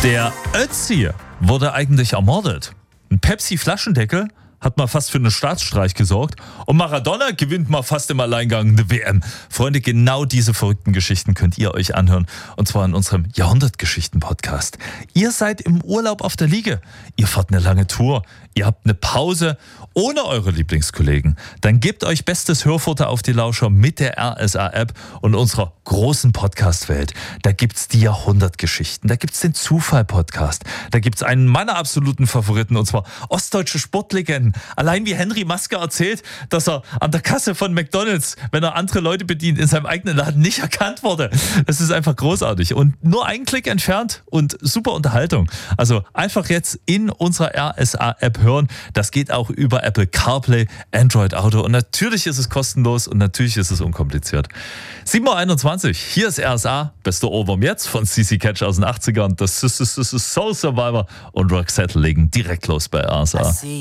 Der Ötzi wurde eigentlich ermordet. Ein Pepsi-Flaschendeckel hat mal fast für einen Staatsstreich gesorgt und Maradona gewinnt mal fast im Alleingang eine WM. Freunde, genau diese verrückten Geschichten könnt ihr euch anhören und zwar in unserem Jahrhundertgeschichten-Podcast. Ihr seid im Urlaub auf der Liege, ihr fahrt eine lange Tour, ihr habt eine Pause ohne eure Lieblingskollegen. Dann gebt euch bestes Hörfutter auf die Lauscher mit der RSA-App und unserer großen Podcast-Welt. Da gibt's die Jahrhundertgeschichten, da gibt's den Zufall-Podcast, da gibt's einen meiner absoluten Favoriten und zwar ostdeutsche Sportlegenden. Allein wie Henry Maske erzählt, dass er an der Kasse von McDonald's, wenn er andere Leute bedient, in seinem eigenen Laden nicht erkannt wurde. Das ist einfach großartig und nur einen Klick entfernt und super Unterhaltung. Also einfach jetzt in unserer RSA-App hören. Das geht auch über Apple CarPlay, Android Auto und natürlich ist es kostenlos und natürlich ist es unkompliziert. 7.21 Uhr, hier ist RSA, beste Ohrwurm jetzt von CC Catch aus den 80ern. Das ist Soul Survivor und Roxette legen direkt los bei RSA.